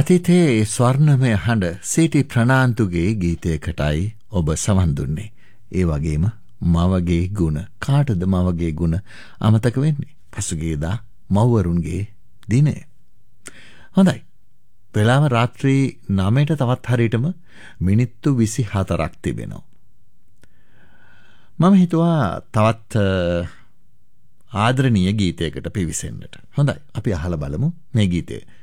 අතීතයේ ස්වර්ණමය හඬ සීටි ප්‍රනාන්තුගේ ගීතයකටයි ඔබ සවන් දුන්නේ. ඒ වගේම මවගේ ගුණ කාටද මවගේ ගුණ අමතක වෙන්නේ? පසුගියදා මව්වරුන්ගේ දිනය. හොඳයි. වෙලාව රාත්‍රී 9ට තවත් හරියටම මිනිත්තු 24ක් තිබෙනවා. මම හිතුවා තවත් ආදරණීය ගීතයකට පිවිසෙන්නට. හොඳයි. අපි අහලා බලමු මේ ගීතය.